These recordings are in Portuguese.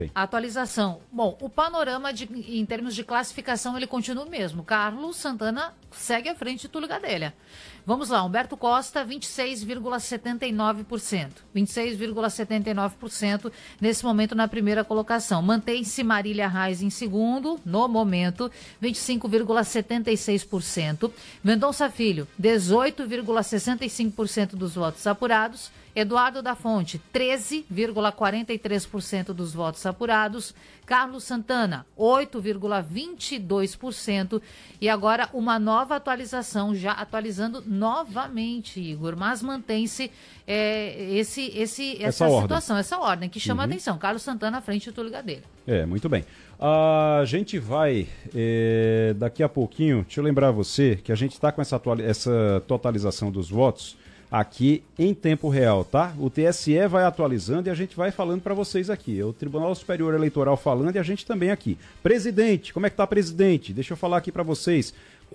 A atualização. Bom, o panorama em termos de classificação ele continua o mesmo. Carlos Santana segue à frente de Túlio Gadelha. Vamos lá, Humberto Costa, 26,79%. 26,79% nesse momento na primeira colocação. Mantém-se Marília Reis em segundo, no momento, 25,76%. Mendonça Filho, 18,65% dos votos apurados. Eduardo da Fonte, 13,43% dos votos apurados. Carlos Santana, 8,22%. E agora uma nova atualização, já atualizando novamente, Igor. Mas mantém-se essa situação, essa ordem que chama a atenção. Carlos Santana à frente do Túlio Gadelha. Muito bem. A gente vai, daqui a pouquinho, deixa eu lembrar você que a gente está com essa totalização dos votos aqui em tempo real, tá? O TSE vai atualizando e a gente vai falando para vocês aqui. É o Tribunal Superior Eleitoral falando e a gente também aqui. Presidente, como é que tá, presidente? Deixa eu falar aqui para vocês.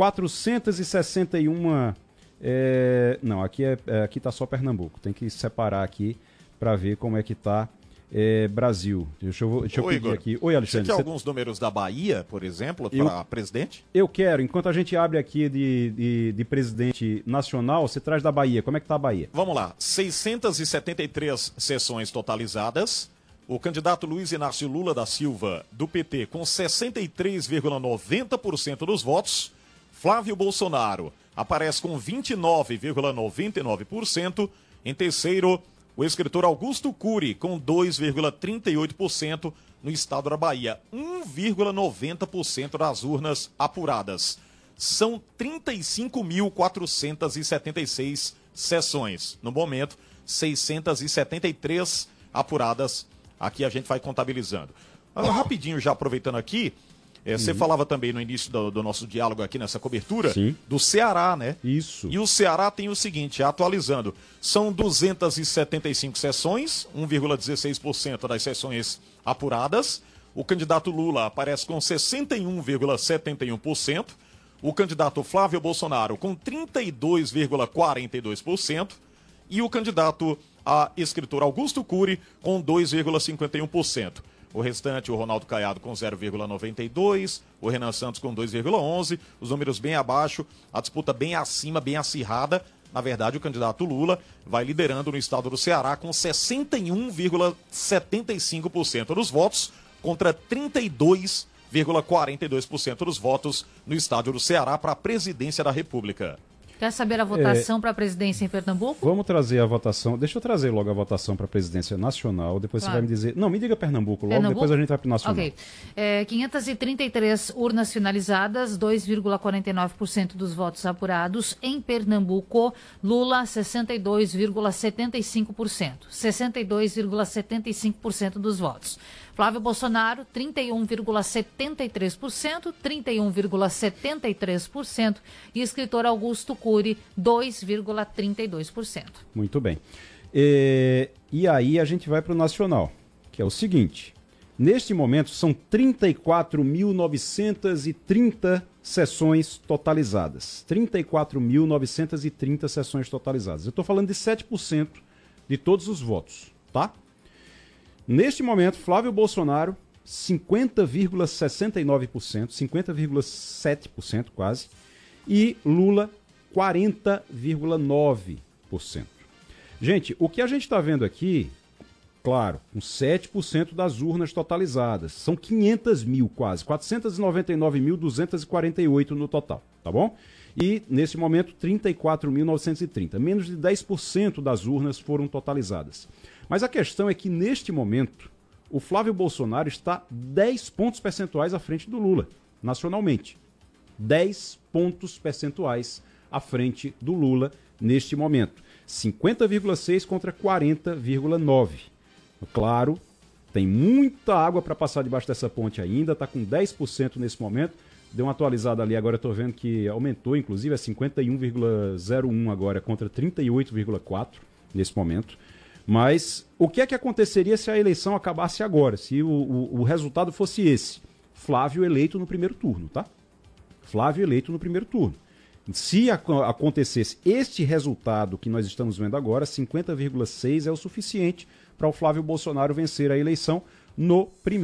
461... não, aqui tá só Pernambuco. Tem que separar aqui para ver como é que tá Brasil. Deixa eu pedir Igor, aqui. Oi, Alexandre. Você quer alguns números da Bahia, por exemplo, para presidente? Eu quero. Enquanto a gente abre aqui de presidente nacional, você traz da Bahia. Como é que tá a Bahia? Vamos lá. 673 sessões totalizadas. O candidato Luiz Inácio Lula da Silva, do PT, com 63,90% dos votos. Flávio Bolsonaro aparece com 29,99%. Em terceiro, o escritor Augusto Cury, com 2,38% no estado da Bahia. 1,90% das urnas apuradas. São 35.476 sessões. No momento, 673 apuradas. Aqui a gente vai contabilizando. Rapidinho, já aproveitando aqui, você falava também no início do nosso diálogo aqui nessa cobertura, do Ceará, né? Isso. E o Ceará tem o seguinte, atualizando, são 275 sessões, 1,16% das sessões apuradas. O candidato Lula aparece com 61,71%. O candidato Flávio Bolsonaro com 32,42%. E o candidato a escritor Augusto Cury com 2,51%. O restante, o Ronaldo Caiado com 0,92%, o Renan Santos com 2,11%, os números bem abaixo, a disputa bem acima, bem acirrada. Na verdade, o candidato Lula vai liderando no estado do Ceará com 61,75% dos votos contra 32,42% dos votos no estado do Ceará para a presidência da República. Quer saber a votação para a presidência em Pernambuco? Vamos trazer a votação. Deixa eu trazer logo a votação para a presidência nacional. Depois você vai me dizer. Não, me diga Pernambuco logo, depois a gente vai para o nacional. Ok. 533 urnas finalizadas, 2,49% dos votos apurados. Em Pernambuco, Lula, 62,75%. 62,75% dos votos. Flávio Bolsonaro, 31,73%, 31,73%. E escritor Augusto Cury, 2,32%. Muito bem. E aí a gente vai para o nacional, que é o seguinte. Neste momento, são 34.930 sessões totalizadas. 34.930 sessões totalizadas. Eu estou falando de 7% de todos os votos, tá? Neste momento, Flávio Bolsonaro, 50,69%, 50,7% quase, e Lula, 40,9%. Gente, o que a gente está vendo aqui, claro, com 7% das urnas totalizadas, são 500 mil quase, 499.248 no total, tá bom? E, nesse momento, 34.930. Menos de 10% das urnas foram totalizadas. Mas a questão é que, neste momento, o Flávio Bolsonaro está 10 pontos percentuais à frente do Lula, nacionalmente. 10 pontos percentuais à frente do Lula neste momento. 50,6 contra 40,9. Claro, tem muita água para passar debaixo dessa ponte ainda, está com 10% nesse momento. Deu uma atualizada ali, agora estou vendo que aumentou, inclusive, é 51,01 agora contra 38,4 nesse momento. Mas o que é que aconteceria se a eleição acabasse agora, se o resultado fosse esse? Flávio eleito no primeiro turno, tá? Flávio eleito no primeiro turno. Se acontecesse este resultado que nós estamos vendo agora, 50,6 é o suficiente para o Flávio Bolsonaro vencer a eleição no primeiro